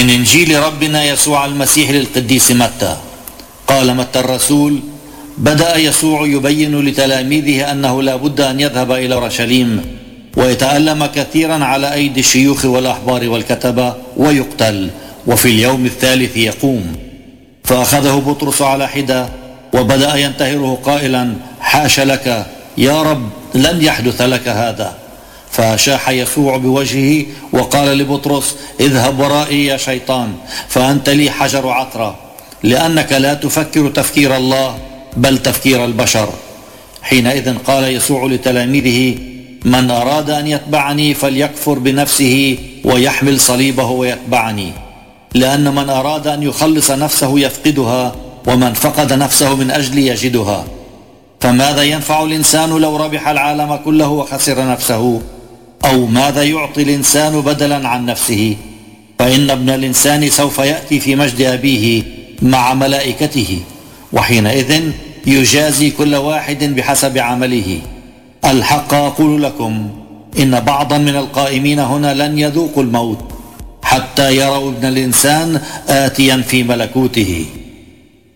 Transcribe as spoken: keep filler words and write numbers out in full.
من إنجيل ربنا يسوع المسيح للقديس متى. قال متى الرسول: بدأ يسوع يبين لتلاميذه أنه لا بد أن يذهب إلى أورشليم ويتألم كثيرا على أيدي الشيوخ والأحبار والكتبة ويقتل، وفي اليوم الثالث يقوم. فأخذه بطرس على حدة وبدأ ينتهره قائلا: حاش لك يا رب، لن يحدث لك هذا. فأشاح يسوع بوجهه وقال لبطرس: اذهب ورائي يا شيطان، فأنت لي حجر عثرة، لأنك لا تفكر تفكير الله بل تفكير البشر. حينئذ قال يسوع لتلاميذه: من أراد أن يتبعني فليكفر بنفسه ويحمل صليبه ويتبعني، لأن من أراد أن يخلص نفسه يفقدها، ومن فقد نفسه من أجلي يجدها. فماذا ينفع الإنسان لو ربح العالم كله وخسر نفسه؟ أو ماذا يعطي الإنسان بدلا عن نفسه؟ فإن ابن الإنسان سوف يأتي في مجد أبيه مع ملائكته، وحينئذ يجازي كل واحد بحسب عمله. الحق أقول لكم إن بعضا من القائمين هنا لن يذوقوا الموت حتى يروا ابن الإنسان آتيا في ملكوته.